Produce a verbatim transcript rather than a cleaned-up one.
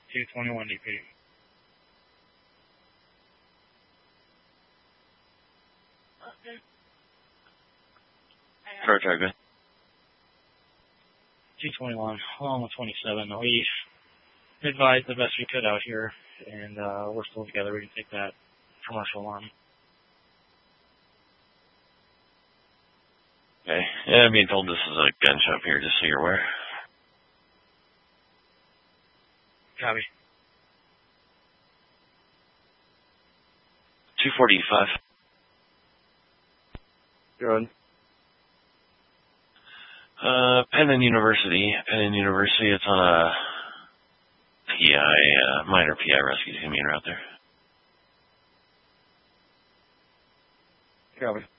two twenty-one D P. Roger, good. two twenty-one, along with twenty-seven. We advised the best we could out here, and uh, we're still together. We can take that commercial alarm. Okay. Yeah, I'm being told this is a gun shop here, just so you're aware. Copy. two forty-five. You're on. Uh, Penn University. Penn University, it's on a P I, uh, minor P I rescue team in route there. Copy.